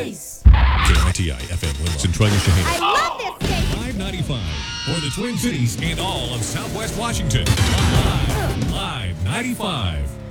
Nice. KITI FM Willow, Centralia, Shaheen. I love this station. 595 for the Twin Cities and all of Southwest Washington. Live 95.